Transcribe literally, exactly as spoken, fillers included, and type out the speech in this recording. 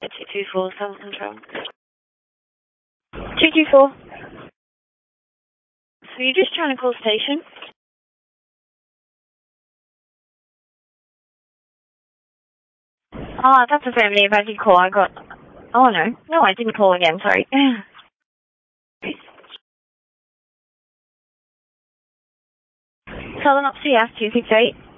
two two four, South Control. two two four. So you're just trying to call station? Oh, that's a family emergency call. I got... Oh, no. No, I didn't call again. Sorry. Southern Up C F two six eight.